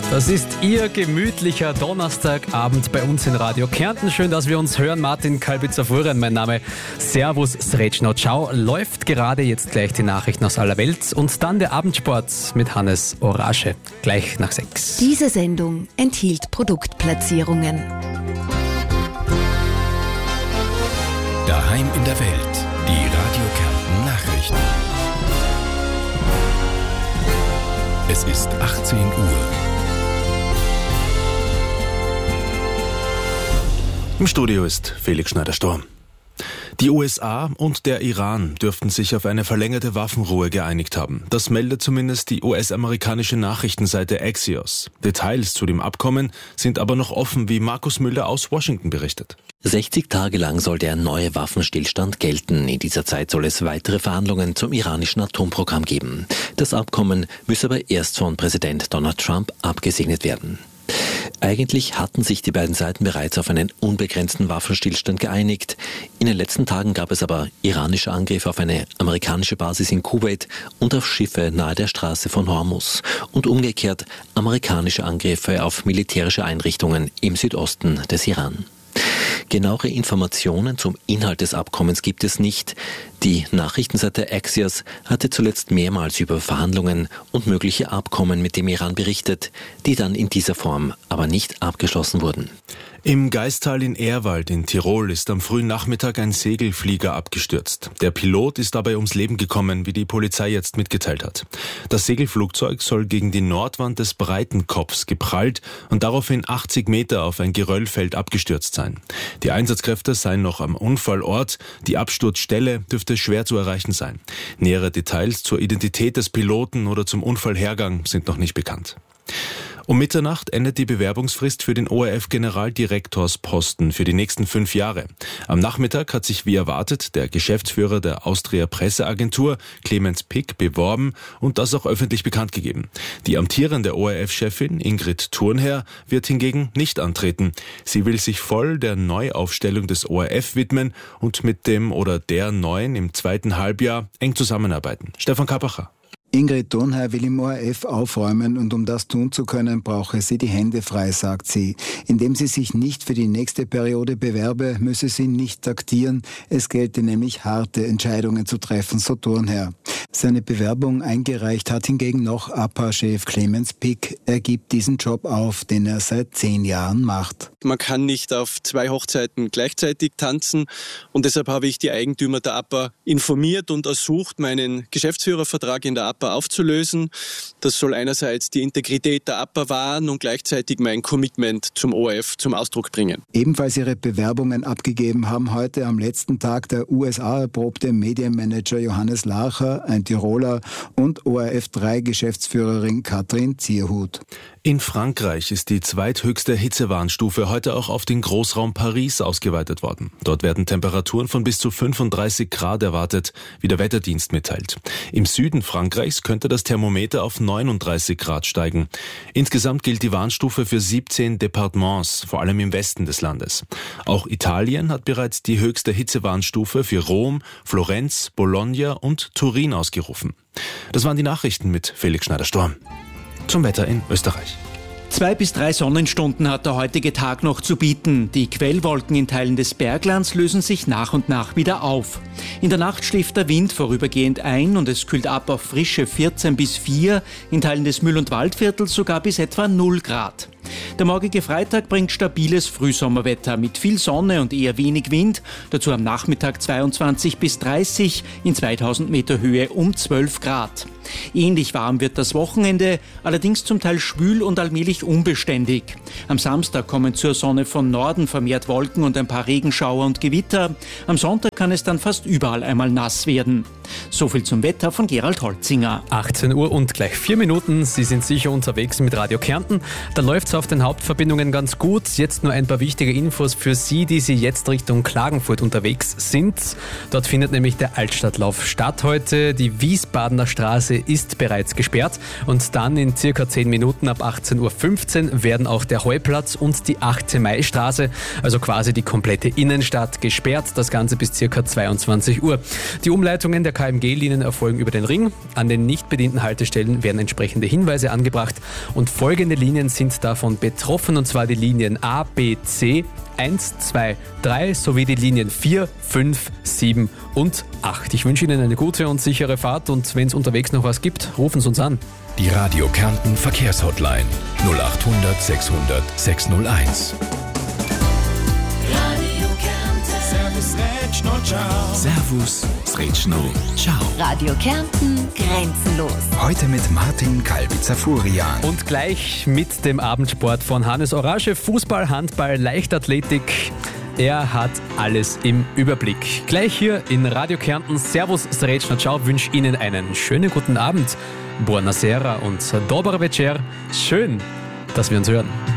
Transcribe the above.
Das ist Ihr gemütlicher Donnerstagabend bei uns in Radio Kärnten. Schön, dass wir uns hören. Martin Kalbitzer-Fuhren, mein Name. Servus, Srećno, ciao. Läuft gerade jetzt gleich die Nachrichten aus aller Welt und dann der Abendsport mit Hannes Orasche. Gleich nach 6. Diese Sendung enthielt Produktplatzierungen. Daheim in der Welt. Die Radio Kärnten Nachrichten. Es ist 18 Uhr. Im Studio ist Felix Schneider-Storm. Die USA und der Iran dürften sich auf eine verlängerte Waffenruhe geeinigt haben. Das meldet zumindest die US-amerikanische Nachrichtenseite Axios. Details zu dem Abkommen sind aber noch offen, wie Markus Müller aus Washington berichtet. 60 Tage lang soll der neue Waffenstillstand gelten. In dieser Zeit soll es weitere Verhandlungen zum iranischen Atomprogramm geben. Das Abkommen müsse aber erst von Präsident Donald Trump abgesegnet werden. Eigentlich hatten sich die beiden Seiten bereits auf einen unbegrenzten Waffenstillstand geeinigt. In den letzten Tagen gab es aber iranische Angriffe auf eine amerikanische Basis in Kuwait und auf Schiffe nahe der Straße von Hormuz und umgekehrt amerikanische Angriffe auf militärische Einrichtungen im Südosten des Iran. Genauere Informationen zum Inhalt des Abkommens gibt es nicht. Die Nachrichtenseite Axios hatte zuletzt mehrmals über Verhandlungen und mögliche Abkommen mit dem Iran berichtet, die dann in dieser Form aber nicht abgeschlossen wurden. Im Gaistal in Ehrwald in Tirol ist am frühen Nachmittag ein Segelflieger abgestürzt. Der Pilot ist dabei ums Leben gekommen, wie die Polizei jetzt mitgeteilt hat. Das Segelflugzeug soll gegen die Nordwand des Breitenkopfs geprallt und daraufhin 80 Meter auf ein Geröllfeld abgestürzt sein. Die Einsatzkräfte seien noch am Unfallort. Die Absturzstelle dürfte schwer zu erreichen sein. Nähere Details zur Identität des Piloten oder zum Unfallhergang sind noch nicht bekannt. Um Mitternacht endet die Bewerbungsfrist für den ORF-Generaldirektorsposten für die nächsten 5 Jahre. Am Nachmittag hat sich wie erwartet der Geschäftsführer der Austria Presseagentur, Clemens Pick, beworben und das auch öffentlich bekannt gegeben. Die amtierende ORF-Chefin Ingrid Thurnherr wird hingegen nicht antreten. Sie will sich voll der Neuaufstellung des ORF widmen und mit dem oder der Neuen im zweiten Halbjahr eng zusammenarbeiten. Stefan Kapacher. Ingrid Thurnherr will im ORF aufräumen und um das tun zu können, brauche sie die Hände frei, sagt sie. Indem sie sich nicht für die nächste Periode bewerbe, müsse sie nicht taktieren. Es gelte nämlich harte Entscheidungen zu treffen, so Thurnherr. Seine Bewerbung eingereicht hat hingegen noch APA-Chef Clemens Pick. Er gibt diesen Job auf, den er seit 10 Jahren macht. Man kann nicht auf 2 Hochzeiten gleichzeitig tanzen und deshalb habe ich die Eigentümer der APA informiert und ersucht, meinen Geschäftsführervertrag in der APA aufzulösen. Das soll einerseits die Integrität der APA wahren und gleichzeitig mein Commitment zum ORF zum Ausdruck bringen. Ebenfalls ihre Bewerbungen abgegeben haben heute am letzten Tag der USA-erprobte Medienmanager Johannes Larcher, ein Tiroler, und ORF3-Geschäftsführerin Katrin Zierhut. In Frankreich ist die zweithöchste Hitzewarnstufe heute auch auf den Großraum Paris ausgeweitet worden. Dort werden Temperaturen von bis zu 35 Grad erwartet, wie der Wetterdienst mitteilt. Im Süden Frankreichs könnte das Thermometer auf 39 Grad steigen. Insgesamt gilt die Warnstufe für 17 Departements, vor allem im Westen des Landes. Auch Italien hat bereits die höchste Hitzewarnstufe für Rom, Florenz, Bologna und Turin ausgerufen. Das waren die Nachrichten mit Felix Schneider-Storm. Zum Wetter in Österreich. 2 bis 3 Sonnenstunden hat der heutige Tag noch zu bieten. Die Quellwolken in Teilen des Berglands lösen sich nach und nach wieder auf. In der Nacht schläft der Wind vorübergehend ein und es kühlt ab auf frische 14 bis 4, in Teilen des Mühl- und Waldviertels sogar bis etwa 0 Grad. Der morgige Freitag bringt stabiles Frühsommerwetter mit viel Sonne und eher wenig Wind, dazu am Nachmittag 22 bis 30, in 2000 Meter Höhe um 12 Grad. Ähnlich warm wird das Wochenende, allerdings zum Teil schwül und allmählich unbeständig. Am Samstag kommen zur Sonne von Norden vermehrt Wolken und ein paar Regenschauer und Gewitter. Am Sonntag kann es dann fast überall einmal nass werden. So viel zum Wetter von Gerald Holzinger. 18 Uhr und gleich 4 Minuten. Sie sind sicher unterwegs mit Radio Kärnten. Da läuft es auf den Hauptverbindungen ganz gut. Jetzt nur ein paar wichtige Infos für Sie, die jetzt Richtung Klagenfurt unterwegs sind. Dort findet nämlich der Altstadtlauf statt heute. Die Wiesbadener Straße ist bereits gesperrt und dann in circa 10 Minuten ab 18.15 Uhr werden auch der Heuplatz und die 8. Maistraße, also quasi die komplette Innenstadt, gesperrt. Das Ganze bis circa 22 Uhr. Die Umleitungen der KMG-Linien erfolgen über den Ring. An den nicht bedienten Haltestellen werden entsprechende Hinweise angebracht und folgende Linien sind davon betroffen, und zwar die Linien A, B, C, 1, 2, 3 sowie die Linien 4, 5, 7 und 8. Ich wünsche Ihnen eine gute und sichere Fahrt, und wenn es unterwegs noch was gibt, rufen Sie uns an. Die Radio Kärnten Verkehrshotline 0800 600 601. Servus, Sretschno, ciao. Radio Kärnten grenzenlos. Heute mit Martin Kalbitzer-Furian. Und gleich mit dem Abendsport von Hannes Orage. Fußball, Handball, Leichtathletik. Er hat alles im Überblick. Gleich hier in Radio Kärnten. Servus, Sretschno, ciao. Wünsche Ihnen einen schönen guten Abend. Buonasera und Dobar večer. Schön, dass wir uns hören.